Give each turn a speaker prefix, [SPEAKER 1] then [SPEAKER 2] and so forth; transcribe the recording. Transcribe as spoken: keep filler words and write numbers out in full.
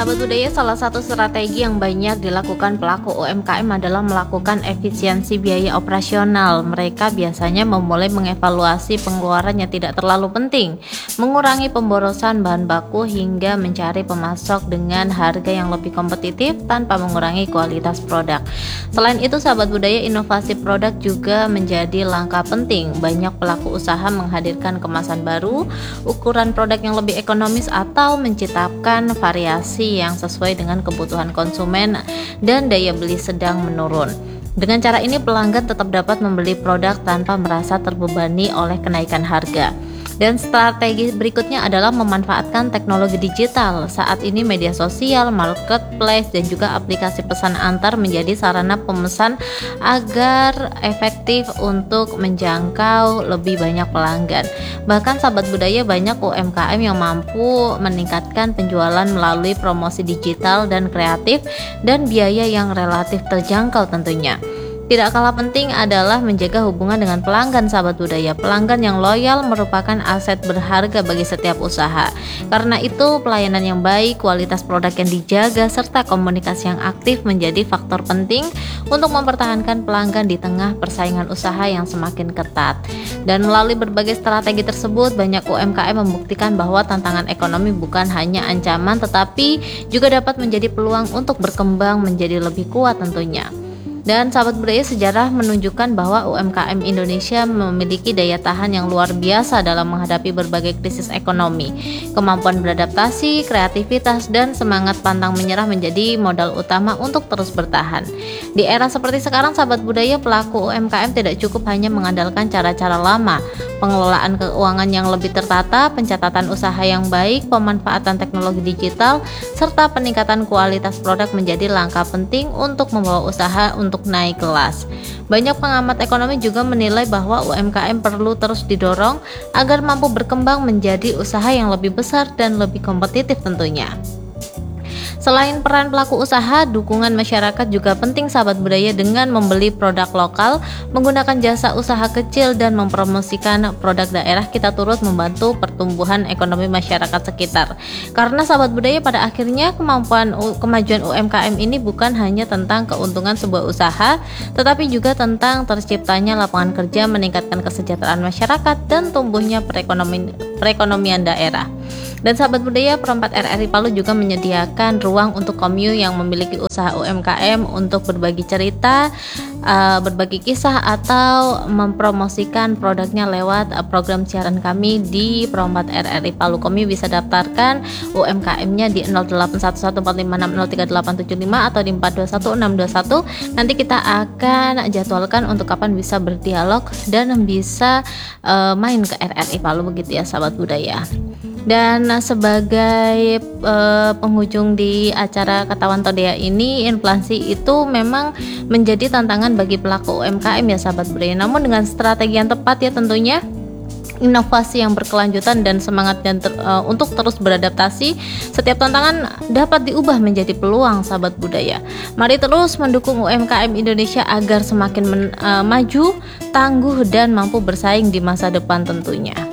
[SPEAKER 1] Sahabat budaya, salah satu strategi yang banyak dilakukan pelaku U M K M adalah melakukan efisiensi biaya operasional. Mereka biasanya memulai mengevaluasi pengeluaran yang tidak terlalu penting, mengurangi pemborosan bahan baku hingga mencari pemasok dengan harga yang lebih kompetitif tanpa mengurangi kualitas produk. Selain itu, sahabat budaya, inovasi produk juga menjadi langkah penting. Banyak pelaku usaha menghadirkan kemasan baru, ukuran produk yang lebih ekonomis, atau menciptakan variasi yang sesuai dengan kebutuhan konsumen dan daya beli sedang menurun. Dengan cara ini, pelanggan tetap dapat membeli produk tanpa merasa terbebani oleh kenaikan harga. Dan strategi berikutnya adalah memanfaatkan teknologi digital. Saat ini media sosial, marketplace, dan juga aplikasi pesan antar menjadi sarana pemesan agar efektif untuk menjangkau lebih banyak pelanggan. Bahkan sahabat budaya, banyak U M K M yang mampu meningkatkan penjualan melalui promosi digital dan kreatif dan biaya yang relatif terjangkau tentunya. Tidak kalah penting adalah menjaga hubungan dengan pelanggan, sahabat budaya. Pelanggan yang loyal merupakan aset berharga bagi setiap usaha. Karena itu, pelayanan yang baik, kualitas produk yang dijaga, serta komunikasi yang aktif menjadi faktor penting untuk mempertahankan pelanggan di tengah persaingan usaha yang semakin ketat. Dan melalui berbagai strategi tersebut, banyak U M K M membuktikan bahwa tantangan ekonomi bukan hanya ancaman, tetapi juga dapat menjadi peluang untuk berkembang menjadi lebih kuat tentunya. Dan sahabat budaya, sejarah menunjukkan bahwa U M K M Indonesia memiliki daya tahan yang luar biasa dalam menghadapi berbagai krisis ekonomi. Kemampuan beradaptasi, kreativitas, dan semangat pantang menyerah menjadi modal utama untuk terus bertahan. Di era seperti sekarang, sahabat budaya, pelaku U M K M tidak cukup hanya mengandalkan cara-cara lama. Pengelolaan keuangan yang lebih tertata, pencatatan usaha yang baik, pemanfaatan teknologi digital, serta peningkatan kualitas produk menjadi langkah penting untuk membawa usaha untuk untuk naik kelas. Banyak pengamat ekonomi juga menilai bahwa U M K M perlu terus didorong agar mampu berkembang menjadi usaha yang lebih besar dan lebih kompetitif tentunya. Selain peran pelaku usaha, dukungan masyarakat juga penting, sahabat budaya, dengan membeli produk lokal, menggunakan jasa usaha kecil, dan mempromosikan produk daerah. Kita turut membantu pertumbuhan ekonomi masyarakat sekitar. Karena sahabat budaya, pada akhirnya kemampuan kemajuan U M K M ini bukan hanya tentang keuntungan sebuah usaha, tetapi juga tentang terciptanya lapangan kerja, meningkatkan kesejahteraan masyarakat, dan tumbuhnya perekonomian, perekonomian daerah. Dan sahabat budaya, Perempat R R I Palu juga menyediakan ruang untuk komu yang memiliki usaha U M K M untuk berbagi cerita, uh, berbagi kisah, atau mempromosikan produknya lewat uh, program siaran kami di Perempat R R I Palu. Komu bisa daftarkan U M K M-nya di nol delapan satu satu empat lima enam nol tiga delapan tujuh lima atau di empat dua satu enam dua satu. Nanti kita akan jadwalkan untuk kapan bisa berdialog dan bisa uh, main ke R R I Palu, begitu ya sahabat budaya. Dan sebagai uh, penghujung di acara Katawan Todea ini, inflasi itu memang menjadi tantangan bagi pelaku U M K M ya sahabat budaya. Namun dengan strategi yang tepat ya tentunya, inovasi yang berkelanjutan dan semangat dan ter, uh, untuk terus beradaptasi, setiap tantangan dapat diubah menjadi peluang, sahabat budaya. Mari terus mendukung U M K M Indonesia agar semakin men, uh, maju, tangguh, dan mampu bersaing di masa depan tentunya.